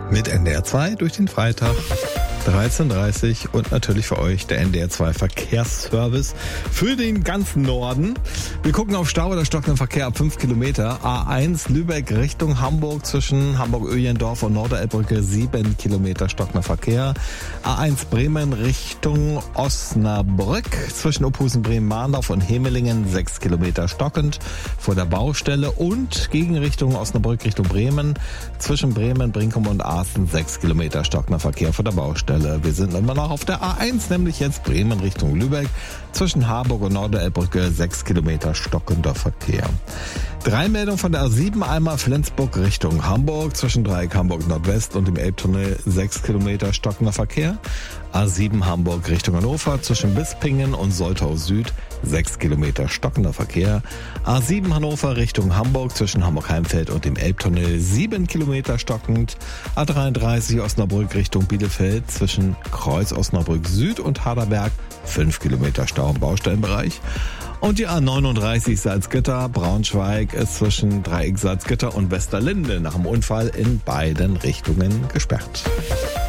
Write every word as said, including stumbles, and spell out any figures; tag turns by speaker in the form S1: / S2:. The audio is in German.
S1: Mit N D R zwei durch den Freitag. dreizehn Uhr dreißig und natürlich für euch der N D R zwei Verkehrsservice für den ganzen Norden. Wir gucken auf Stau oder stockenden Verkehr ab fünf Kilometer. A eins Lübeck Richtung Hamburg zwischen Hamburg-Öhlendorf und Norderelbbrücke sieben Kilometer stockender Verkehr. A eins Bremen Richtung Osnabrück zwischen Ophusen Bremen-Mahndorf und Hemelingen sechs Kilometer stockend vor der Baustelle und gegen Richtung Osnabrück Richtung Bremen zwischen Bremen, Brinkum und Aachen sechs Kilometer stockender Verkehr vor der Baustelle. Wir sind immer noch auf der A eins, nämlich jetzt Bremen Richtung Lübeck. Zwischen Harburg und Norderelbbrücke sechs Kilometer stockender Verkehr. Drei Meldungen von der A sieben, einmal Flensburg Richtung Hamburg. Zwischen Dreieck Hamburg Nordwest und dem Elbtunnel sechs Kilometer stockender Verkehr. A sieben Hamburg Richtung Hannover. Zwischen Bispingen und Soltau Süd sechs Kilometer stockender Verkehr. A sieben Hannover Richtung Hamburg. Zwischen Hamburg-Heimfeld und dem Elbtunnel sieben Kilometer stockend. A dreiunddreißig Osnabrück Richtung Bielefeld. Zwischen Kreuz Osnabrück Süd und Harderberg fünf Kilometer Stau im Baustellenbereich. Und die A neununddreißig Salzgitter, Braunschweig ist zwischen Dreieck Salzgitter und Westerlinde nach dem Unfall in beiden Richtungen gesperrt.